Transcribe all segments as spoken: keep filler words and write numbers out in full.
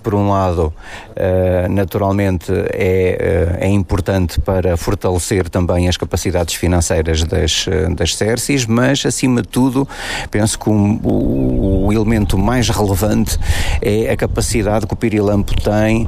por um lado, uh, naturalmente é, uh, é importante para fortalecer também as capacidades financeiras das, das C E R C Is, mas, acima de tudo, penso que um, o, o elemento mais relevante é a capacidade que o Pirilampo tem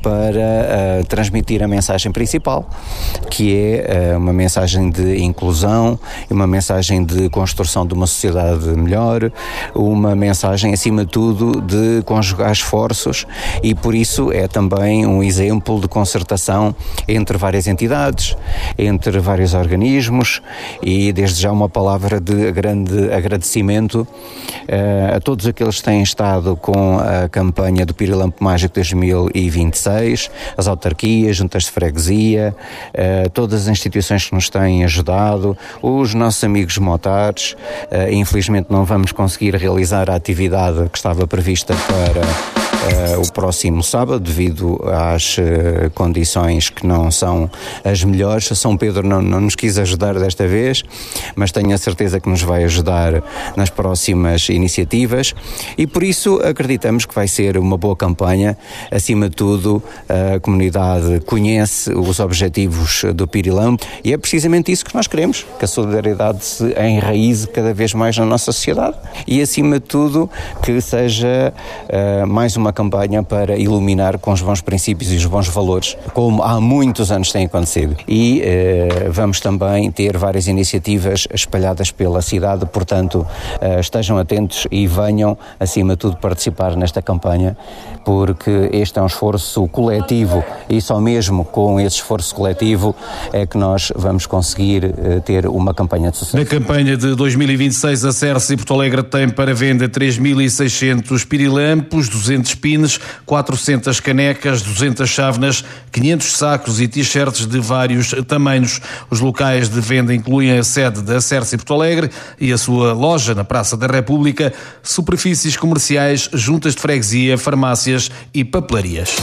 para uh, transmitir a mensagem principal, que é uh, uma mensagem de inclusão, uma mensagem de construção de uma sociedade melhor, uma mensagem, acima de tudo, de conjugar esforços, e por isso é também um exemplo de concertação entre várias entidades, entre vários organismos, e desde já uma palavra de grande agradecimento uh, a todos aqueles que têm estado com a campanha do Pirilampo Mágico dois mil e vinte e seis, as autarquias, juntas de freguesia, uh, todas as instituições que nos têm ajudado, os nossos amigos motares. Uh, infelizmente não vamos conseguir realizar a atividade que estava prevista para Uh, o próximo sábado, devido às uh, condições que não são as melhores. São Pedro não, não nos quis ajudar desta vez, mas tenho a certeza que nos vai ajudar nas próximas iniciativas, e por isso acreditamos que vai ser uma boa campanha. Acima de tudo, a comunidade conhece os objetivos do Pirilampo, e é precisamente isso que nós queremos, que a solidariedade se enraize cada vez mais na nossa sociedade, e acima de tudo que seja uh, mais uma campanha para iluminar com os bons princípios e os bons valores, como há muitos anos tem acontecido. E eh, vamos também ter várias iniciativas espalhadas pela cidade, portanto eh, estejam atentos e venham, acima de tudo, participar nesta campanha, porque este é um esforço coletivo, e só mesmo com esse esforço coletivo é que nós vamos conseguir eh, ter uma campanha de sucesso. Na campanha de dois mil e vinte e seis, a C E R C Porto Alegre tem para venda três mil e seiscentos pirilampos, duzentos pines, quatrocentas canecas, duzentas chávenas, quinhentos sacos e t-shirts de vários tamanhos. Os locais de venda incluem a sede da C E R C Porto Alegre e a sua loja na Praça da República, superfícies comerciais, juntas de freguesia, farmácias e papelarias.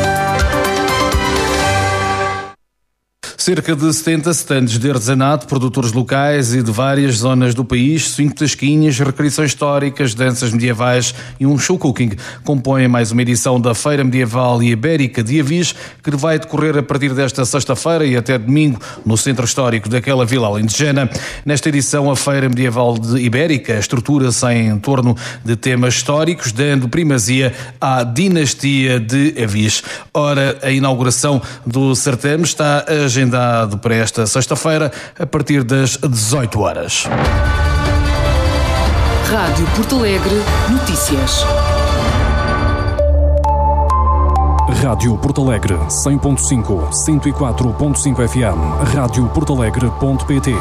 Cerca de setenta stands de artesanato, produtores locais e de várias zonas do país, cinco tasquinhas, recriações históricas, danças medievais e um show cooking compõem mais uma edição da Feira Medieval e Ibérica de Avis, que vai decorrer a partir desta sexta-feira e até domingo no Centro Histórico daquela vila alentejana. Nesta edição, a Feira Medieval de Ibérica estrutura-se em torno de temas históricos, dando primazia à dinastia de Avis. Ora, a inauguração do certame está agendada para esta sexta-feira, a partir das dezoito horas. Rádio Porto Alegre Notícias. Rádio Porto Alegre cem ponto cinco, cento e quatro ponto cinco F M, rádio porto alegre ponto pt.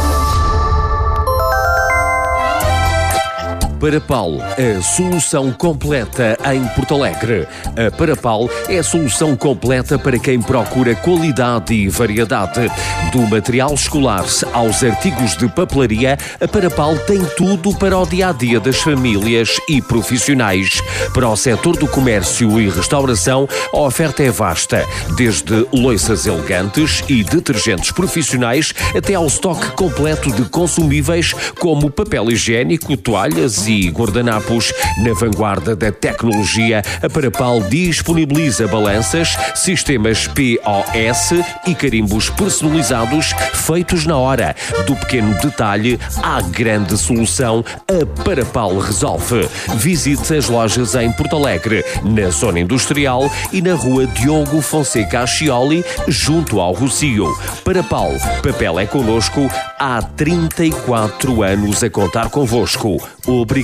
Parapal, a solução completa em Porto Alegre. A Parapal é a solução completa para quem procura qualidade e variedade. Do material escolar aos artigos de papelaria, a Parapal tem tudo para o dia-a-dia das famílias e profissionais. Para o setor do comércio e restauração, a oferta é vasta, desde loiças elegantes e detergentes profissionais até ao estoque completo de consumíveis como papel higiênico, toalhas e guardanapos. Na vanguarda da tecnologia, a Parapal disponibiliza balanças, sistemas P O S e carimbos personalizados feitos na hora. Do pequeno detalhe à grande solução, a Parapal resolve. Visite as lojas em Porto Alegre, na zona industrial e na rua Diogo Fonseca Ascioli, junto ao Rocio. Parapal, papel é connosco há trinta e quatro anos a contar convosco. Obrigado.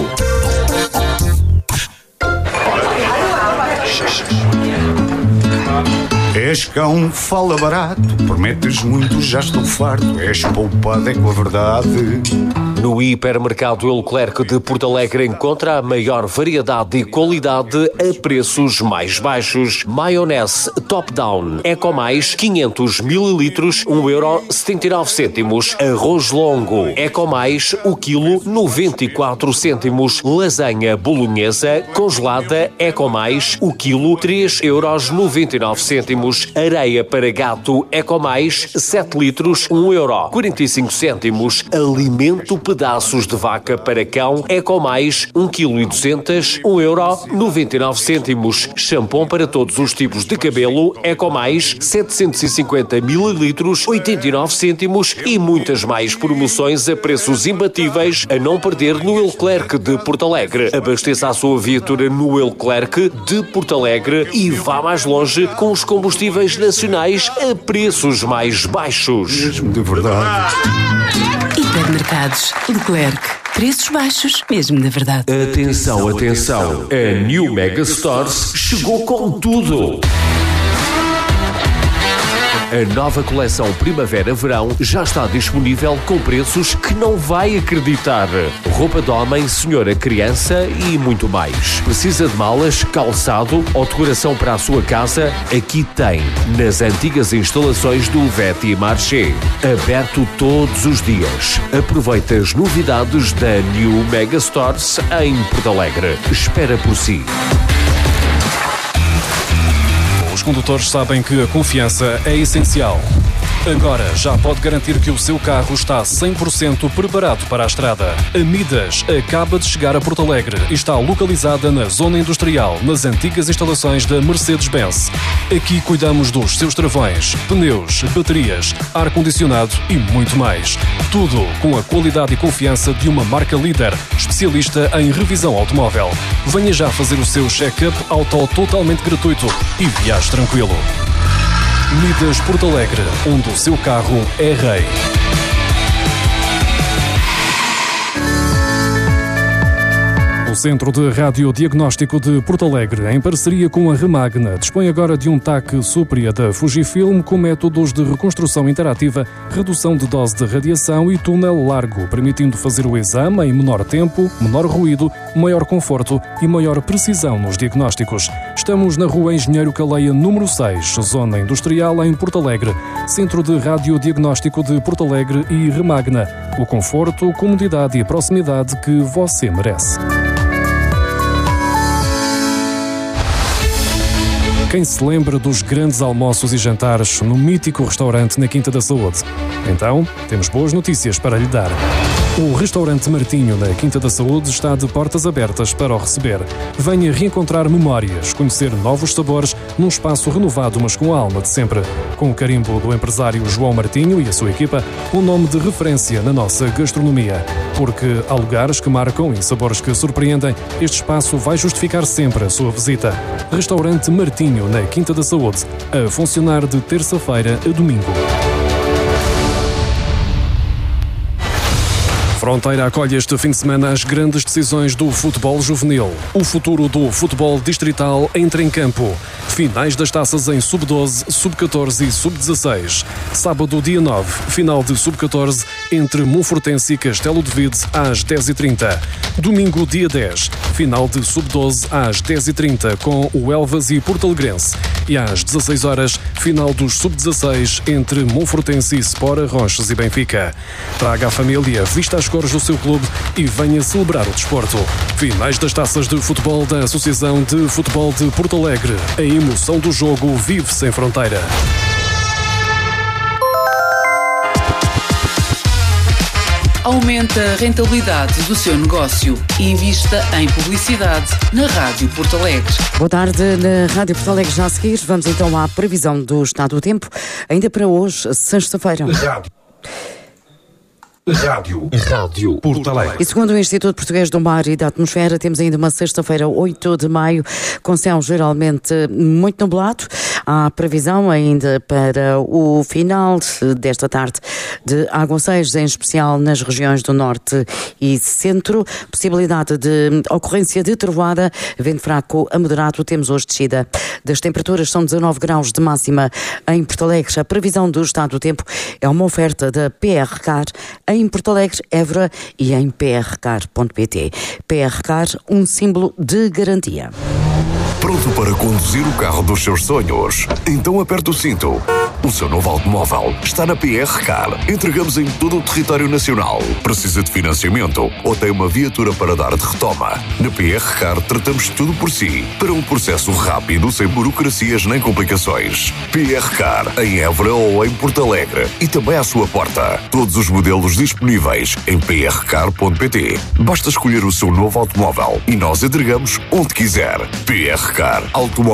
És cão, fala barato, prometes muito, já estou farto. És poupado, é com a verdade. No hipermercado El Clerc de Porto Alegre encontra a maior variedade e qualidade a preços mais baixos. Maionese Top Down Eco Mais quinhentos mililitros, um euro setenta e nove cêntimos. Arroz longo Eco Mais, o quilo noventa e quatro cêntimos. Lasanha bolonhesa congelada Eco Mais, o quilo três euros noventa e nove cêntimos. Areia para gato Eco Mais sete litros, um euro quarenta e cinco cêntimos. Alimento pesado pedaços de vaca para cão Eco Mais, um vírgula duzentos quilos, um euro noventa e nove cêntimos. Shampoo para todos os tipos de cabelo Eco Mais, setecentos e cinquenta mililitros, oitenta e nove cêntimos e muitas mais promoções a preços imbatíveis a não perder no Leclerc de Porto Alegre. Abasteça a sua viatura no Leclerc de Porto Alegre e vá mais longe com os combustíveis nacionais a preços mais baixos. Mesmo de verdade. Hipermercados Leclerc. Preços baixos, mesmo de verdade. Atenção, atenção. A New Mega Stores chegou com tudo. A nova coleção Primavera-Verão já está disponível com preços que não vai acreditar. Roupa de homem, senhora, criança e muito mais. Precisa de malas, calçado ou decoração para a sua casa? Aqui tem, nas antigas instalações do Veti Marché. Aberto todos os dias. Aproveita as novidades da New Mega Stores em Porto Alegre. Espera por si. Os condutores sabem que a confiança é essencial. Agora já pode garantir que o seu carro está cem por cento preparado para a estrada. A Midas acaba de chegar a Porto Alegre e está localizada na zona industrial, nas antigas instalações da Mercedes-Benz. Aqui cuidamos dos seus travões, pneus, baterias, ar-condicionado e muito mais. Tudo com a qualidade e confiança de uma marca líder, especialista em revisão automóvel. Venha já fazer o seu check-up auto totalmente gratuito e viaje tranquilo. Midas Porto Alegre, onde o seu carro é rei. O Centro de Radiodiagnóstico de Porto Alegre, em parceria com a Remagna, dispõe agora de um T A C Supria da Fujifilm com métodos de reconstrução interativa, redução de dose de radiação e túnel largo, permitindo fazer o exame em menor tempo, menor ruído, maior conforto e maior precisão nos diagnósticos. Estamos na Rua Engenheiro Caleia, número seis, Zona Industrial, em Porto Alegre. Centro de Radiodiagnóstico de Porto Alegre e Remagna. O conforto, comodidade e proximidade que você merece. Quem se lembra dos grandes almoços e jantares no mítico restaurante na Quinta da Saúde? Então, temos boas notícias para lhe dar. O restaurante Martinho, na Quinta da Saúde, está de portas abertas para o receber. Venha reencontrar memórias, conhecer novos sabores num espaço renovado, mas com a alma de sempre. Com o carimbo do empresário João Martinho e a sua equipa, um nome de referência na nossa gastronomia. Porque há lugares que marcam e sabores que surpreendem, este espaço vai justificar sempre a sua visita. Restaurante Martinho, na Quinta da Saúde, a funcionar de terça-feira a domingo. Fronteira acolhe este fim de semana as grandes decisões do futebol juvenil. O futuro do futebol distrital entra em campo. Finais das taças em sub doze, sub catorze e sub dezasseis. Sábado, dia nove, final de sub catorze entre Monfortense e Castelo de Vide às dez e trinta. Domingo, dia dez, final de sub doze às dez e trinta com o Elvas e Porto Alegrense. E às dezasseis horas, final dos sub dezasseis entre Monfortense e Sport Arronches e Benfica. Traga a família, vista as cores do seu clube e venha celebrar o desporto. Finais das taças de futebol da Associação de Futebol de Porto Alegre. A emoção do jogo vive sem fronteira. Aumente a rentabilidade do seu negócio e invista em publicidade na Rádio Porto Alegre. Boa tarde, na Rádio Porto Alegre. Já a seguir, vamos então à previsão do estado do tempo, ainda para hoje, sexta-feira. Rádio. Rádio. Rádio Porto Alegre. E segundo o Instituto Português do Mar e da Atmosfera, temos ainda uma sexta-feira, oito de maio, com céu geralmente muito nublado. Há previsão ainda para o final desta tarde de aguaceiros, em especial nas regiões do norte e centro. Possibilidade de ocorrência de trovoada, vento fraco a moderado. Temos hoje descida das temperaturas, são dezanove graus de máxima em Porto Alegre. A previsão do estado do tempo é uma oferta da P R Car em Porto Alegre, Évora e em p r car ponto p t. P R Car, um símbolo de garantia. Pronto para conduzir o carro dos seus sonhos? Então aperte o cinto. O seu novo automóvel está na P R Car. Entregamos em todo o território nacional. Precisa de financiamento ou tem uma viatura para dar de retoma? Na P R Car tratamos tudo por si, para um processo rápido, sem burocracias nem complicações. P R Car, em Évora ou em Porto Alegre. E também à sua porta. Todos os modelos disponíveis em p r car ponto p t. Basta escolher o seu novo automóvel e nós entregamos onde quiser. P R Car, automóvel